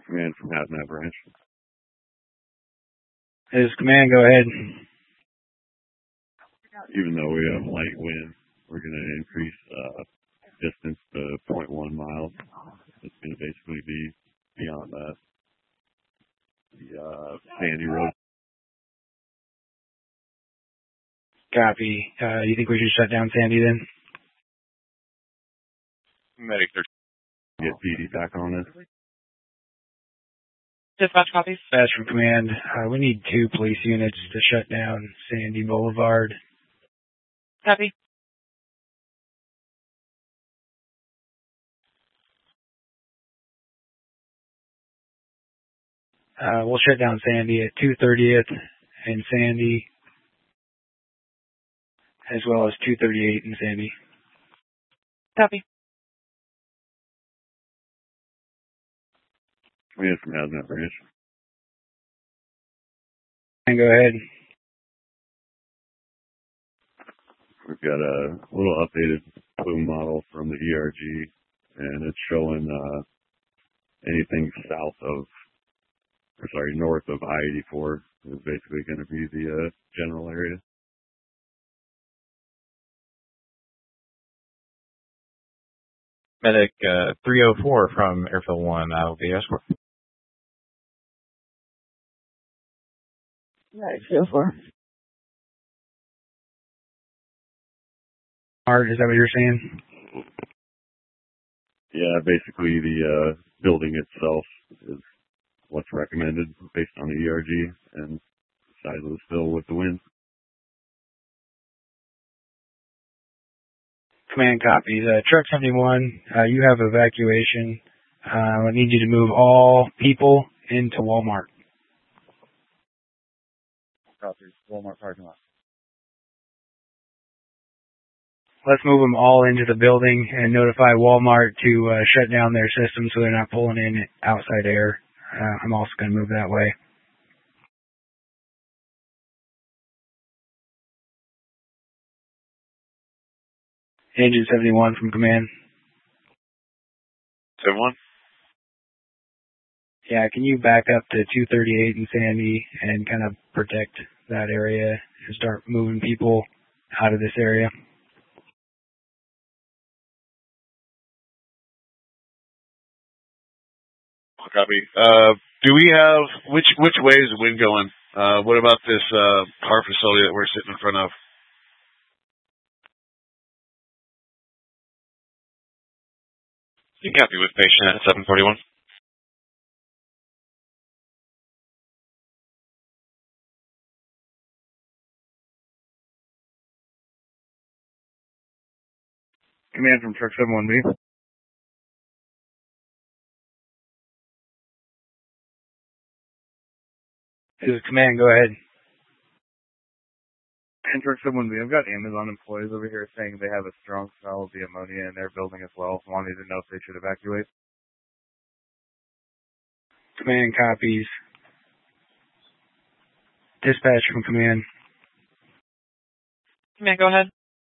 Command from Hazmat Branch. This is Command, go ahead. Even though we have light wind, we're going to increase distance to 0.1 miles. It's going to basically be beyond that. The Sandy Road. Copy. You think we should shut down Sandy then? Medic, get PD back on us. Dispatch copies. Dispatch from Command. We need 2 police units to shut down Sandy Boulevard. Copy. We'll shut down Sandy at 230th and Sandy, as well as 238 and Sandy. Copy. Command from Hazmat Branch. And go ahead. We've got a little updated plume model from the ERG, and it's showing anything north of I-84 is basically going to be the general area. Medic 304 from Airfield 1, I will be escort. Medic 304. Art, is that what you're saying? Yeah, basically the building itself is what's recommended based on the ERG and the size of the spill with the wind. Command copies. Truck 71, you have evacuation. I need you to move all people into Walmart. Copy. Walmart parking lot. Let's move them all into the building and notify Walmart to shut down their system so they're not pulling in outside air. I'm also going to move that way. Engine 71 from Command. 71? Yeah, can you back up to 238 and Sandy and kind of protect that area and start moving people out of this area? Copy. Do we have which way is the wind going? What about this car facility that we're sitting in front of? You copy with patient at 741. Command from Truck 71B. This is Command, go ahead. And Truck 71B, I've got Amazon employees over here saying they have a strong smell of the ammonia in their building as well, wanting to know if they should evacuate. Command copies. Dispatch from Command. Command, go ahead.